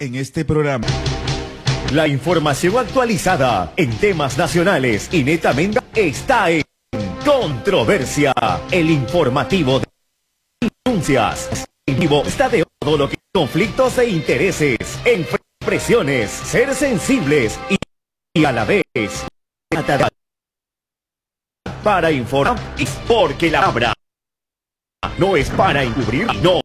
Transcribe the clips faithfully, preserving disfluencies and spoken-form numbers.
En este programa, la información actualizada en temas nacionales y netamente está en Controversia, el informativo de denuncias. En vivo está de todo lo que conflictos e intereses, expresiones, ser sensibles y, y a la vez para informar, porque la palabra no es para encubrir, no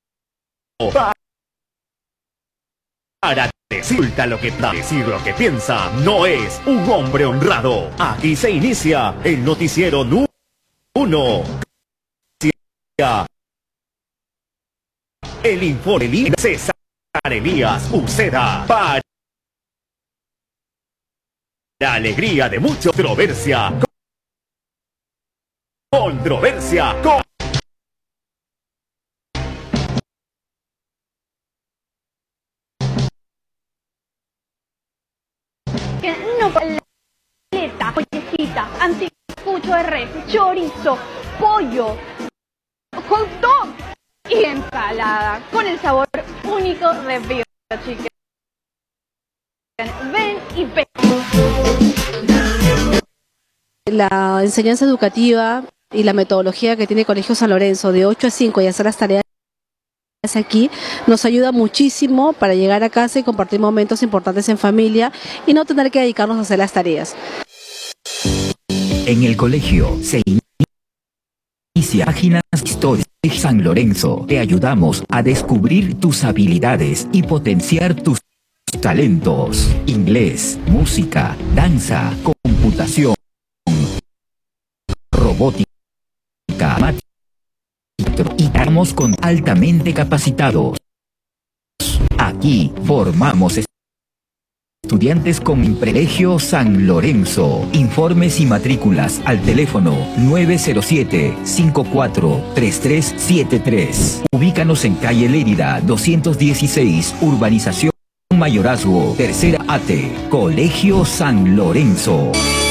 para decir lo que da, decir lo que piensa. No es un hombre honrado. Aquí se inicia el noticiero número uno. El informe de César Elías Uceda para la alegría de mucha controversia. Controversia con no paleta, pollejita, anticucho de res, chorizo, pollo, hot dog y ensalada con el sabor único de Bio Chicken. Ven y ve. La enseñanza educativa y la metodología que tiene Colegio San Lorenzo de ocho a cinco y hacer las tareas aquí nos ayuda muchísimo para llegar a casa y compartir momentos importantes en familia y no tener que dedicarnos a hacer las tareas. En el colegio se inicia páginas históricas de San Lorenzo. Te ayudamos a descubrir tus habilidades y potenciar tus talentos. Inglés, música, danza, computación, robótica, matemática. Y estamos con altamente capacitados. Aquí formamos estudiantes con Colegio San Lorenzo. Informes y matrículas al teléfono nueve cero siete, cinco cuatro tres tres siete tres. Ubícanos en calle Lérida doscientos dieciséis, Urbanización Mayorazgo, Tercera A T, Colegio San Lorenzo.